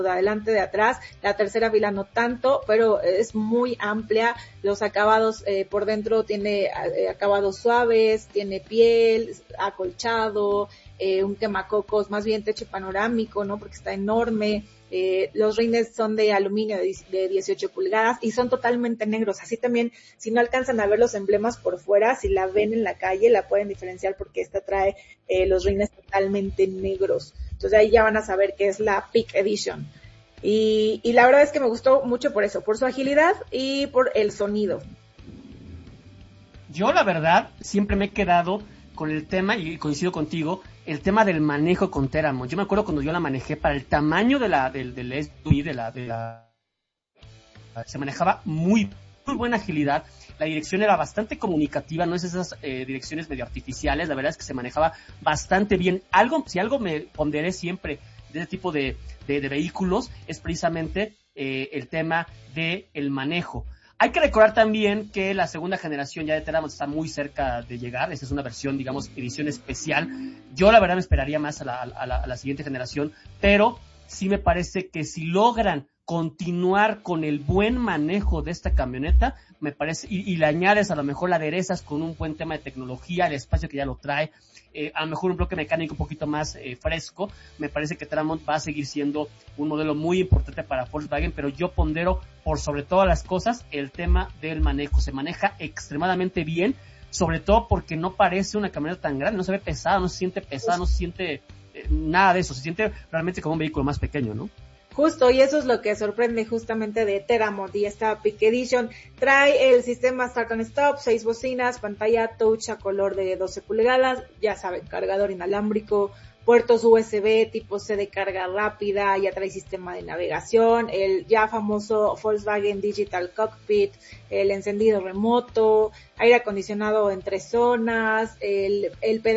de adelante, de atrás, la tercera fila no tanto, pero es muy amplia, los acabados por dentro tiene acabados suaves, tiene piel, acolchado, un quemacocos, más bien techo panorámico, ¿no? Porque está enorme. Los rines son de aluminio de 18 pulgadas y son totalmente negros. Así también, si no alcanzan a ver los emblemas por fuera, si la ven en la calle, la pueden diferenciar porque esta trae los rines totalmente negros. Entonces ahí ya van a saber que es la Peak Edition. Y la verdad es que me gustó mucho por eso, por su agilidad y por el sonido. Yo, la verdad, siempre me he quedado con el tema, y coincido contigo, el tema del manejo con Theramon. Yo me acuerdo cuando yo la manejé para el tamaño del SUV, se manejaba muy buena agilidad. La dirección era bastante comunicativa, no es esas direcciones medio artificiales. La verdad es que se manejaba bastante bien. Si algo me ponderé siempre de este tipo de vehículos es precisamente el tema del manejo. Hay que recordar también que la segunda generación ya de Theramon está muy cerca de llegar. Esta es una versión, digamos, edición especial. Yo la verdad me esperaría más a la siguiente generación, pero sí me parece que si logran continuar con el buen manejo de esta camioneta, me parece, y le añades a lo mejor la aderezas con un buen tema de tecnología, el espacio que ya lo trae, a lo mejor un bloque mecánico un poquito más fresco, me parece que Theramon va a seguir siendo un modelo muy importante para Volkswagen, pero yo pondero por sobre todas las cosas el tema del manejo. Se maneja extremadamente bien, sobre todo porque no parece una camioneta tan grande, no se ve pesada, no se siente pesada, no se siente nada de eso, se siente realmente como un vehículo más pequeño, ¿no? Justo, y eso es lo que sorprende justamente de Theramon, y esta Peak Edition trae el sistema Start and Stop, 6 bocinas, pantalla touch a color de 12 pulgadas, ya saben, cargador inalámbrico, puertos USB tipo C de carga rápida, ya trae sistema de navegación, el ya famoso Volkswagen Digital Cockpit, el encendido remoto, aire acondicionado en 3 zonas, el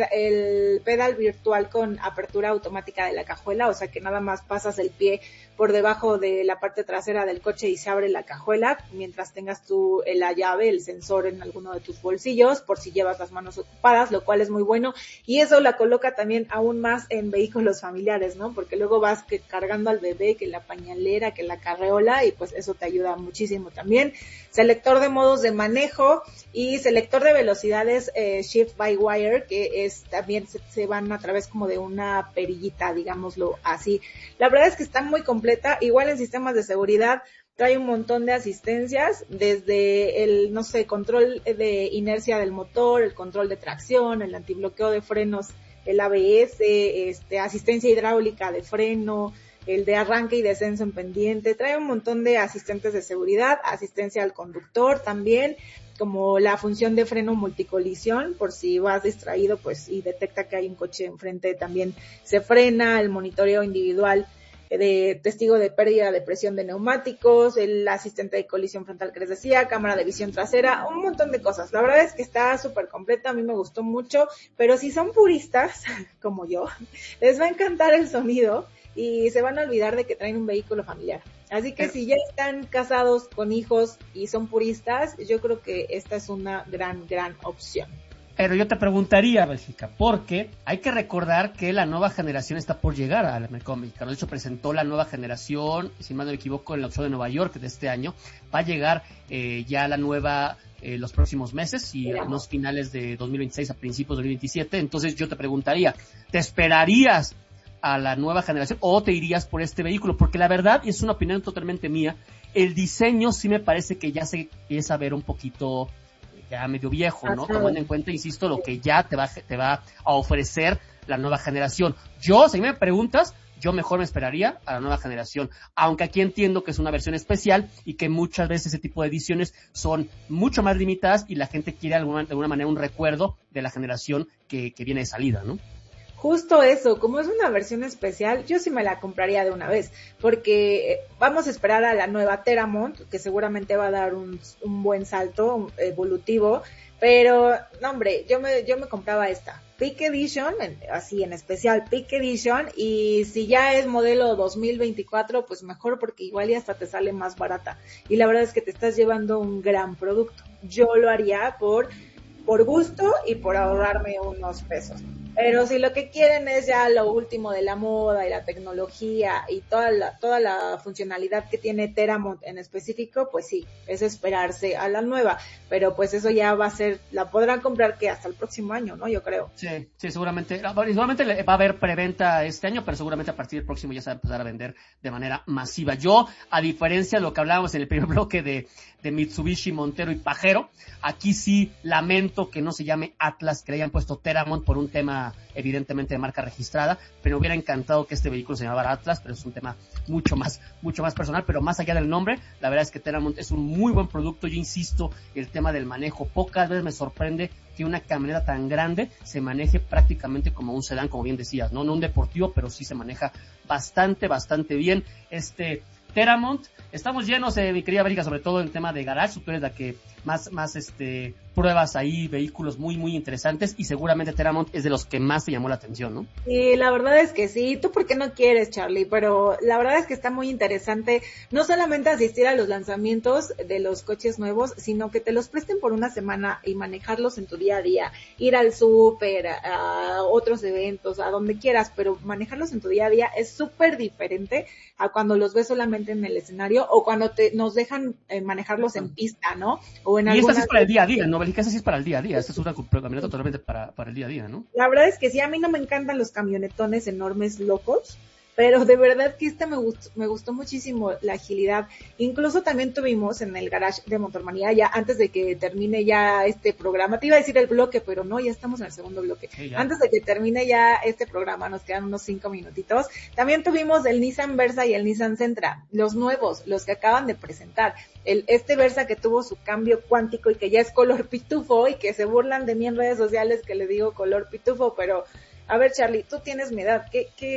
pedal virtual con apertura automática de la cajuela, o sea que nada más pasas el pie por debajo de la parte trasera del coche y se abre la cajuela mientras tengas tú la llave, el sensor en alguno de tus bolsillos por si llevas las manos ocupadas, lo cual es muy bueno, y eso la coloca también aún más en vehículos familiares, ¿no? Porque luego vas cargando al bebé, que la pañalera, que la carreola, y pues eso te ayuda muchísimo también. Selector de modos de manejo y selector de velocidades Shift by Wire, que es también se van a través como de una perillita, digámoslo así. La verdad es que está muy completa, igual en sistemas de seguridad trae un montón de asistencias, desde el, no sé, control de inercia del motor, el control de tracción, el antibloqueo de frenos, el ABS, asistencia hidráulica de freno, el de arranque y descenso en pendiente, trae un montón de asistentes de seguridad, asistencia al conductor también, como la función de freno multicolisión, por si vas distraído, pues, y detecta que hay un coche enfrente, también se frena, el monitoreo individual de testigo de pérdida de presión de neumáticos, el asistente de colisión frontal que les decía, cámara de visión trasera, un montón de cosas. La verdad es que está súper completa, a mí me gustó mucho, pero si son puristas, como yo, les va a encantar el sonido y se van a olvidar de que traen un vehículo familiar. Así que si ya están casados con hijos y son puristas, yo creo que esta es una gran opción. Pero yo te preguntaría, Bélgica, porque hay que recordar que la nueva generación está por llegar al mercado mexicano. De hecho, presentó la nueva generación, si mal no me equivoco, en el Auto de Nueva York de este año. Va a llegar ya la nueva los próximos meses y unos finales de 2026 a principios de 2027. Entonces yo te preguntaría, ¿te esperarías a la nueva generación o te irías por este vehículo? Porque la verdad, y es una opinión totalmente mía, el diseño sí me parece que ya se empieza a ver un poquito ya medio viejo, ¿no? Tomando en cuenta, insisto, lo que ya te va a ofrecer la nueva generación. Yo, si me preguntas, yo mejor me esperaría a la nueva generación, aunque aquí entiendo que es una versión especial y que muchas veces ese tipo de ediciones son mucho más limitadas y la gente quiere de alguna manera un recuerdo de la generación que viene de salida, ¿no? Justo eso, como es una versión especial, yo sí me la compraría de una vez, porque vamos a esperar a la nueva Theramon, que seguramente va a dar un buen salto evolutivo, pero, no hombre, yo me compraba esta, Peak Edition, así en especial Peak Edition, y si ya es modelo 2024, pues mejor, porque igual y hasta te sale más barata, y la verdad es que te estás llevando un gran producto. Yo lo haría por gusto y por ahorrarme unos pesos. Pero si lo que quieren es ya lo último de la moda y la tecnología y toda la funcionalidad que tiene Teramont en específico, pues sí, es esperarse a la nueva. Pero pues eso ya va a ser, la podrán comprar que hasta el próximo año, ¿no? Yo creo. Sí, seguramente. Seguramente va a haber preventa este año, pero seguramente a partir del próximo ya se va a empezar a vender de manera masiva. Yo, a diferencia de lo que hablábamos en el primer bloque de Mitsubishi, Montero y Pajero, aquí sí lamento que no se llame Atlas, que le hayan puesto Teramont por un tema evidentemente de marca registrada, pero me hubiera encantado que este vehículo se llamara Atlas, pero es un tema mucho más personal. Pero más allá del nombre, la verdad es que Teramont es un muy buen producto. Yo insisto, el tema del manejo, pocas veces me sorprende que una camioneta tan grande se maneje prácticamente como un sedán, como bien decías, no un deportivo, pero sí se maneja bastante bien Teramont. Estamos llenos, mi querida Bélgica, sobre todo en tema de garage. Tú eres la que más pruebas ahí, vehículos muy interesantes, y seguramente Teramont es de los que más te llamó la atención, ¿no? Sí, la verdad es que sí. ¿Tú por qué no quieres, Charlie? Pero la verdad es que está muy interesante no solamente asistir a los lanzamientos de los coches nuevos, sino que te los presten por una semana y manejarlos en tu día a día, ir al súper, a otros eventos, a donde quieras, pero manejarlos en tu día a día es súper diferente a cuando los ves solamente en el escenario o cuando nos dejan manejarlos en pista, ¿no? O en y esta sí es para el día a día, ¿no, Bélgica? Esta sí es para el día a día. Esta es una camioneta totalmente para el día a día, ¿no? La verdad es que sí, a mí no me encantan los camionetones enormes locos, pero de verdad que me gustó muchísimo la agilidad. Incluso también tuvimos en el garage de Motormanía, ya antes de que termine ya este programa, te iba a decir el bloque, pero no, ya estamos en el segundo bloque. Sí, antes de que termine ya este programa, nos quedan unos 5 minutitos, también tuvimos el Nissan Versa y el Nissan Sentra, los nuevos, los que acaban de presentar. Este Versa que tuvo su cambio cuántico y que ya es color pitufo y que se burlan de mí en redes sociales que le digo color pitufo, pero a ver, Charlie, tú tienes mi edad,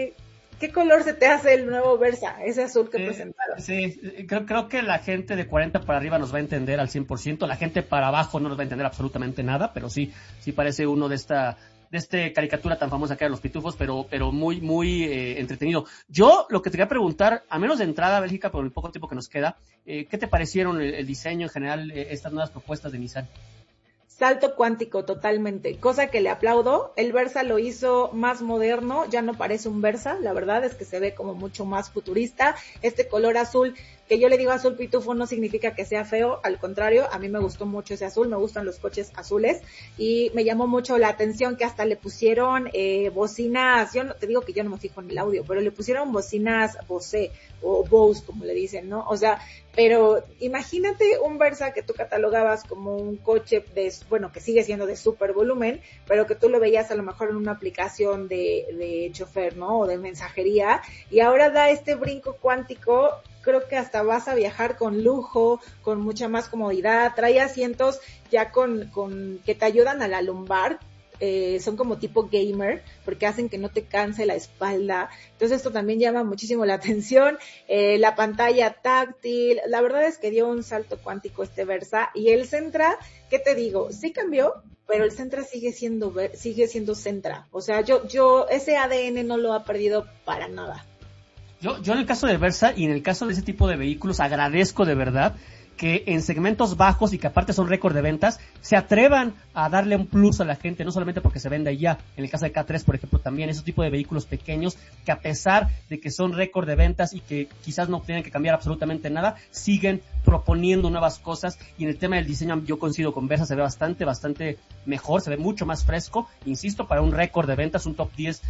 ¿Qué color se te hace el nuevo Versa? Ese azul que presentaron. Sí, creo que la gente de 40 para arriba nos va a entender al 100%, la gente para abajo no nos va a entender absolutamente nada, pero sí parece uno de esta caricatura tan famosa que eran los pitufos, pero muy entretenido. Yo lo que te quería preguntar, a menos de entrada, Bélgica, por el poco tiempo que nos queda, ¿qué te parecieron el diseño en general, estas nuevas propuestas de Nissan? Salto cuántico totalmente, cosa que le aplaudo. El Versa lo hizo más moderno, ya no parece un Versa, la verdad es que se ve como mucho más futurista. Este color azul, que yo le digo azul pitufo, no significa que sea feo, al contrario, a mí me gustó mucho ese azul, me gustan los coches azules, y me llamó mucho la atención que hasta le pusieron bocinas, yo no te digo que yo no me fijo en el audio, pero le pusieron bocinas Bose, o Bose, como le dicen, ¿no? O sea, pero imagínate un Versa que tú catalogabas como un coche que sigue siendo de súper volumen, pero que tú lo veías a lo mejor en una aplicación de chofer, ¿no? O de mensajería, y ahora da este brinco cuántico. Creo que hasta vas a viajar con lujo, con mucha más comodidad, trae asientos ya con que te ayudan a la lumbar, son como tipo gamer, porque hacen que no te canse la espalda, entonces esto también llama muchísimo la atención. La pantalla táctil, la verdad es que dio un salto cuántico este Versa, y el Sentra, ¿qué te digo? Sí cambió, pero el Sentra sigue siendo Sentra, o sea, yo ese ADN no lo ha perdido para nada. Yo en el caso de Versa y en el caso de ese tipo de vehículos agradezco de verdad que en segmentos bajos y que aparte son récord de ventas, se atrevan a darle un plus a la gente, no solamente porque se vende ya. En el caso de K3, por ejemplo, también esos tipos de vehículos pequeños que a pesar de que son récord de ventas y que quizás no tienen que cambiar absolutamente nada, siguen proponiendo nuevas cosas. Y en el tema del diseño yo coincido con Versa, se ve bastante mejor, se ve mucho más fresco, insisto, para un récord de ventas, un top 10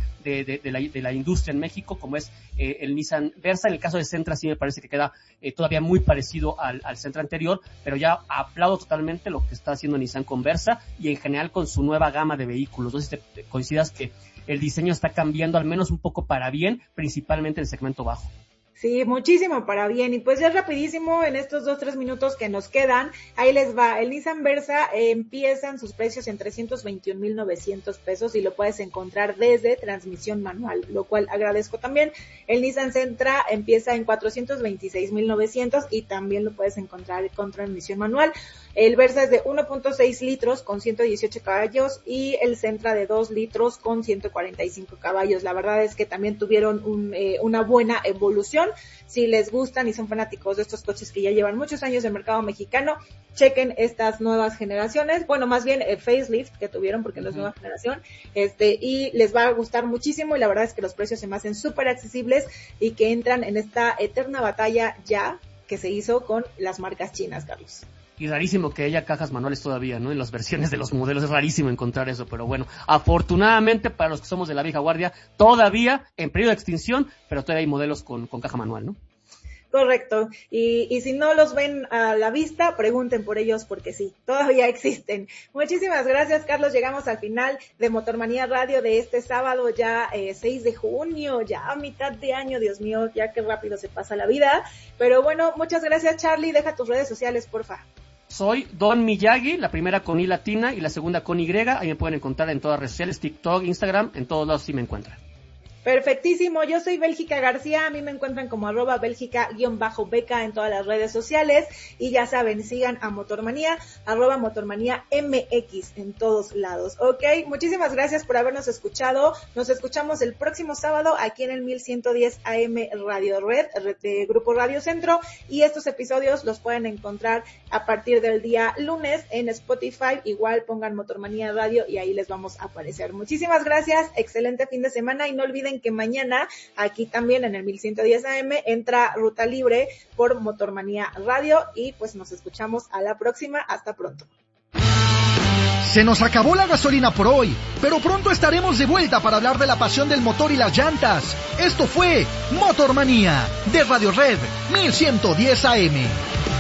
de la industria en México, como es el Nissan Versa. En el caso de Sentra sí me parece que queda todavía muy parecido al Sentra anterior, pero ya aplaudo totalmente lo que está haciendo Nissan con Versa y en general con su nueva gama de vehículos. No sé si te coincidas que el diseño está cambiando al menos un poco para bien, principalmente en el segmento bajo. Sí, muchísimo para bien. Y pues ya rapidísimo, en estos 2-3 minutos que nos quedan, ahí les va. El Nissan Versa empiezan sus precios en 321,900 pesos y lo puedes encontrar desde transmisión manual, lo cual agradezco también. El Nissan Sentra empieza en 426,900 y también lo puedes encontrar con transmisión manual. El Versa es de 1.6 litros con 118 caballos y el Sentra de 2 litros con 145 caballos. La verdad es que también tuvieron una buena evolución. Si les gustan y son fanáticos de estos coches que ya llevan muchos años en el mercado mexicano, chequen estas nuevas generaciones, bueno, más bien el facelift que tuvieron, porque no es nueva generación, y les va a gustar muchísimo, y la verdad es que los precios se me hacen súper accesibles y que entran en esta eterna batalla ya que se hizo con las marcas chinas, Carlos. Y rarísimo que haya cajas manuales todavía, ¿no? En las versiones de los modelos es rarísimo encontrar eso, pero bueno, afortunadamente para los que somos de la vieja guardia, todavía en periodo de extinción, pero todavía hay modelos con caja manual, ¿no? Correcto, y si no los ven a la vista, pregunten por ellos porque sí, todavía existen. Muchísimas gracias, Carlos, llegamos al final de Motormanía Radio de este sábado, ya 6 de junio, ya a mitad de año, Dios mío, ya qué rápido se pasa la vida, pero bueno, muchas gracias, Charlie, deja tus redes sociales, porfa. Soy Don Miyagi, la primera con I latina y la segunda con Y, ahí me pueden encontrar en todas las redes sociales, TikTok, Instagram, en todos lados sí me encuentran. Perfectísimo, yo soy Bélgica García, a mí me encuentran como @Bélgica_beca en todas las redes sociales, y ya saben, sigan a Motormanía, @Motormanía MX en todos lados, ¿ok? Muchísimas gracias por habernos escuchado, nos escuchamos el próximo sábado aquí en el 1110 AM Radio Red de Grupo Radio Centro, y estos episodios los pueden encontrar a partir del día lunes en Spotify, igual pongan Motormanía Radio y ahí les vamos a aparecer. Muchísimas gracias, excelente fin de semana, y no olviden que mañana aquí también en el 1110 AM entra Ruta Libre por Motormanía Radio, y pues nos escuchamos a la próxima. Hasta pronto. Se nos acabó la gasolina por hoy, pero pronto estaremos de vuelta para hablar de la pasión del motor y las llantas. Esto fue Motormanía de Radio Red 1110 AM.